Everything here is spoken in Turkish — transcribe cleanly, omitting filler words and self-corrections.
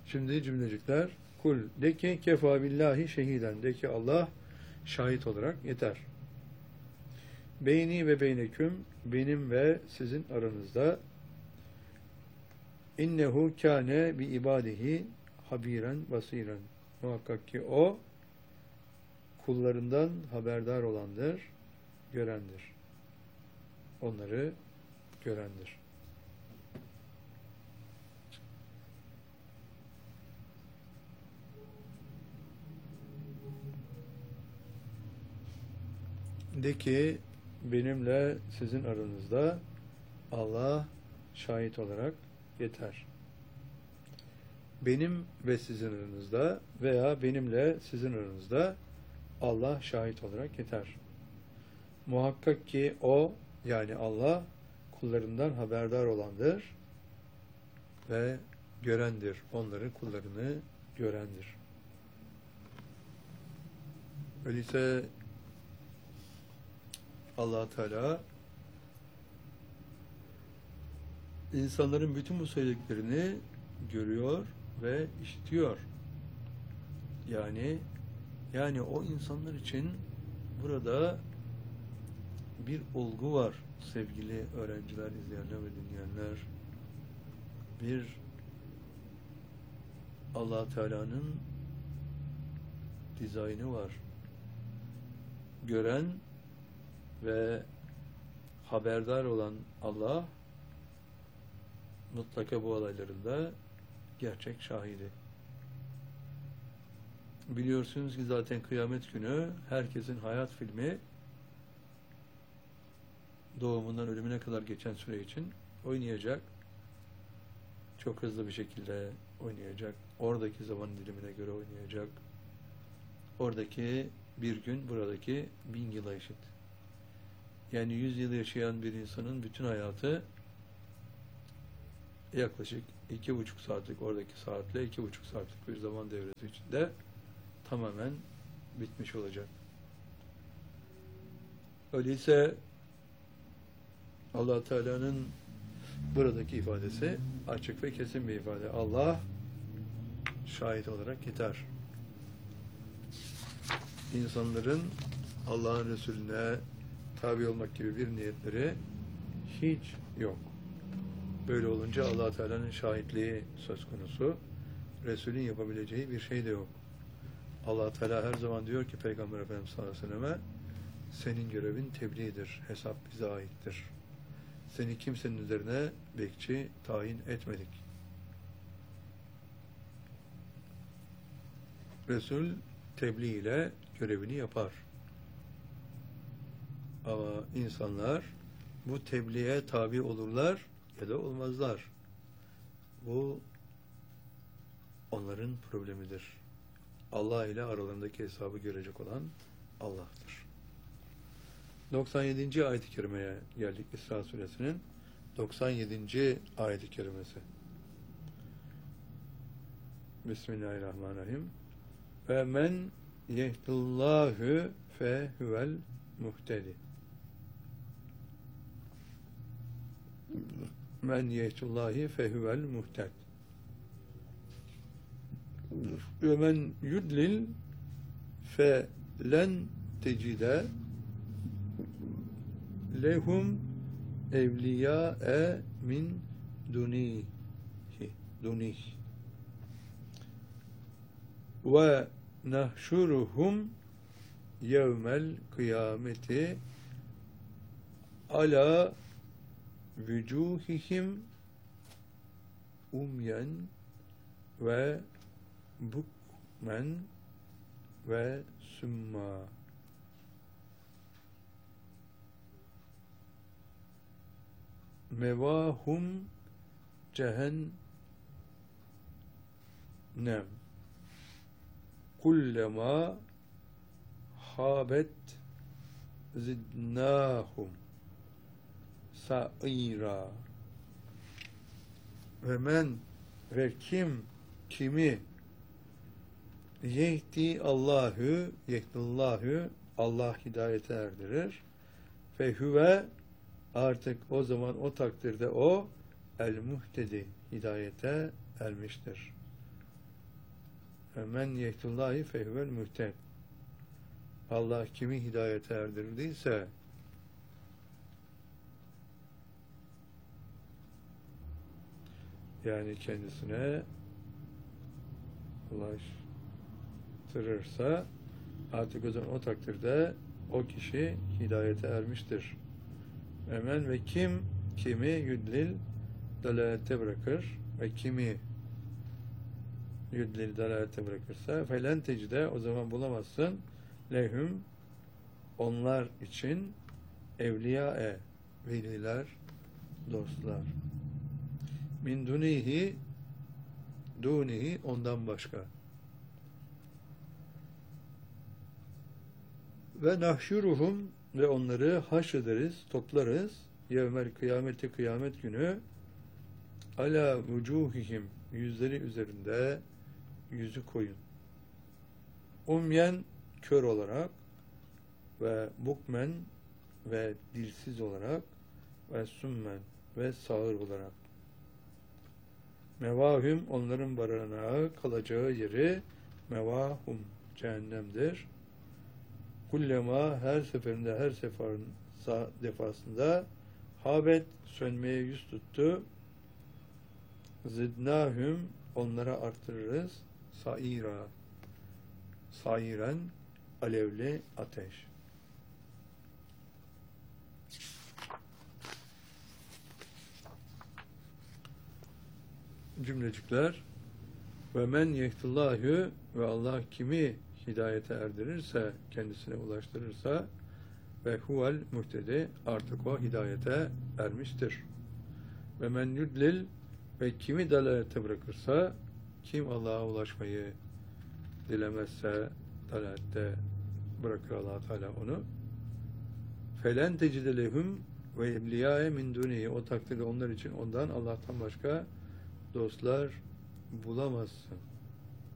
Şimdi cümlecikler. Kul de ki kefa billahi şehiden, de ki Allah şahit olarak yeter. Beyni ve beyneküm, benim ve sizin aranızda, innehu kâne bi ibadihi habiren basiren. Muhakkak ki o kullarından haberdar olandır, görendir. Onları görendir. De ki benimle sizin aranızda Allah şahit olarak yeter. Benim ve sizin aranızda veya benimle sizin aranızda Allah şahit olarak yeter. Muhakkak ki o, yani Allah, kullarından haberdar olandır ve görendir. Onları, kullarını görendir. Öyleyse Allah Teala insanların bütün bu söylediklerini görüyor ve işitiyor. Yani o insanlar için burada bir olgu var sevgili öğrenciler, izleyenler ve dinleyenler. Bir Allah Teala'nın dizaynı var. Gören ve haberdar olan Allah mutlaka bu olaylarında gerçek şahidi. Biliyorsunuz ki zaten kıyamet günü herkesin hayat filmi doğumundan ölümüne kadar geçen süre için oynayacak. Çok hızlı bir şekilde oynayacak. Oradaki zaman dilimine göre oynayacak. Oradaki bir gün buradaki 1000 yıla eşit. Yani 100 yıl yaşayan bir insanın bütün hayatı yaklaşık 2,5 saatlik oradaki saatle 2,5 saatlik bir zaman devresi içinde tamamen bitmiş olacak. Öyleyse Allah Teala'nın buradaki ifadesi açık ve kesin bir ifade. Allah şahit olarak yeter. İnsanların Allah'ın Resulüne tabi olmak gibi bir niyetleri hiç yok. Böyle olunca Allah Teala'nın şahitliği söz konusu. Resulün yapabileceği bir şey de yok. Allah Teala her zaman diyor ki Peygamber Efendimiz sallallahu aleyhi ve selleme, senin görevin tebliğdir, hesap bize aittir. Seni kimsenin üzerine bekçi tayin etmedik. Resul tebliğ ile görevini yapar. Ama insanlar bu tebliğe tabi olurlar ya da olmazlar. Bu onların problemidir. Allah ile aralarındaki hesabı görecek olan Allah'tır. 97. ayet-i kerimeye geldik. İsra suresinin 97. ayet-i kerimesi. Bismillahirrahmanirrahim. Ve men yehdillahu fe huvel muhtedi. Men yehdillahi fe huvel muhted. Ve men yudlil fe len tecide lehum evliyâe min dunihi ve nahşuruhum yevmel kıyameti ala vücuhihim umyen ve bukmen ve summa. Mevahum cehennem kullema habet zidnahum sa'ira. Ve men ve kimi yehdillahu Allah hidayete erdirir fe huve artık o zaman o takdirde o el muhtedi hidayete ermiştir. Men yehtullahi fehvel muhted. Allah kimi hidayete erdirdiyse yani kendisine ulaştırırsa artık o takdirde o kişi hidayete ermiştir. Hemen ve kimi yudlil dalalette bırakır ve kimi yudlil dalalette bırakırsa felen tecide o zaman bulamazsın lehum onlar için evliyae veliler, dostlar. Min dunihi ondan başka. Ve nahşuruhum ve onları haşrederiz, toplarız. Yevmel kıyameti kıyamet günü ala vucuhihim yüzleri üzerinde yüzü koyun. Umyen kör olarak ve bukmen ve dilsiz olarak ve summen ve sağır olarak. Mevahum onların barınağı kalacağı yeri mevahum cehennemdir. Kullema her seferinde her defasında habet sönmeye yüz tuttu. Zidnahum onlara artırırız. Sairen alevli ateş. Cümlecikler ve men yehdillahu ve Allah kimi hidayete erdirirse, kendisine ulaştırırsa ve huvel muhtedi artık o hidayete ermiştir. Ve men yudlil ve kimi dalalete bırakırsa, kim Allah'a ulaşmayı dilemezse dalalette bırakır Allah Teala onu. Felen tecide lehum ve evliyae min dunihi o takdirde onlar için ondan Allah'tan başka dostlar bulamazsın.